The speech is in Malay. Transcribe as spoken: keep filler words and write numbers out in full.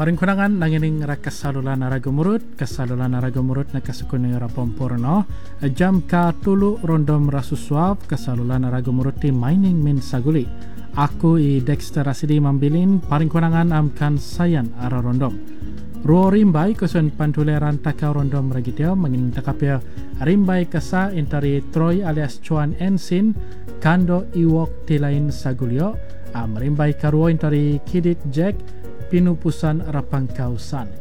Paring kunangan nangining rakas salulan araga murut, kasalulan araga murut na kasukuni rapompurno, jam ka tulu rondom rasuswab, kasalulan araga murut ti mining min saguli. Aku i Dexter Rasidi mambilin, paring kunangan amkan sayan ara rondom. Ruo rimbai kusun pantuleran takau rondom ragitio, mengining takapia rimbai kasa intari Troy alias Chuan Ensin, kando iwok tilain sagulio, am rimbai karuo intari Kidit Jack, pinupusan rapangkausan.